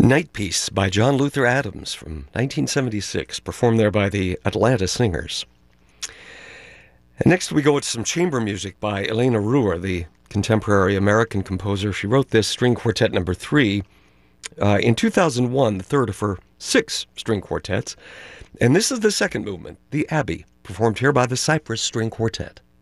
Night Piece by John Luther Adams from 1976, performed there by the Atlanta Singers. And next we go with some chamber music by Elena Ruhr, the contemporary American composer. She wrote this string quartet number 3 in 2001, the third of her 6 string quartets. And this is the second movement, the Abbey, performed here by the Cypress String Quartet.